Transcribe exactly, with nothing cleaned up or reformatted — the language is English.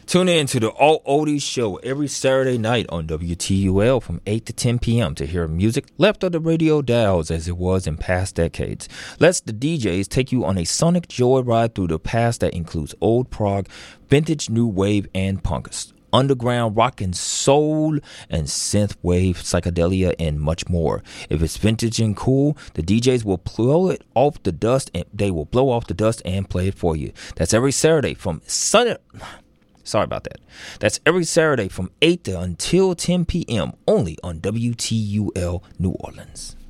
Tune in to the All Oldies Show every Saturday night on W T U L from eight to ten p.m. to hear music left on the radio dials as it was in past decades. Let's the D Js take you on a sonic joyride through the past that includes old prog, vintage new wave, and punk, underground rock and soul, and synth wave, psychedelia, and much more. If it's vintage and cool, the D Js will blow it off the dust, and they will blow off the dust and play it for you. That's every Saturday from Sunday. Sorry about that. That's every Saturday from eight to until ten p.m. only on W T U L New Orleans.